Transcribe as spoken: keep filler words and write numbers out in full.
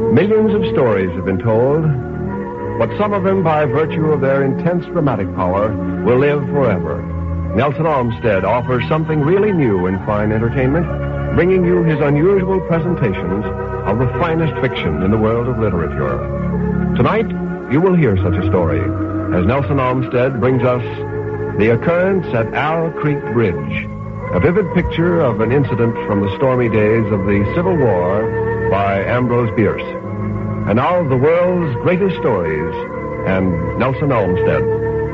Millions of stories have been told, but some of them, by virtue of their intense dramatic power, will live forever. Nelson Olmsted offers something really new in fine entertainment, bringing you his unusual presentations of the finest fiction in the world of literature. Tonight, you will hear such a story as Nelson Olmsted brings us The Occurrence at Owl Creek Bridge, a vivid picture of an incident from the stormy days of the Civil War by Ambrose Bierce. And now, the world's greatest stories and Nelson Olmsted.